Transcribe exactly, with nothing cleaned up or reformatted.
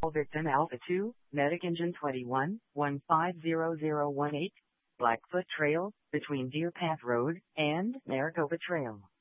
Victim Alpha two, Medic Engine twenty-one, one five zero zero one eight, Blackfoot Trail, between Deer Path Road and Maricopa Trail.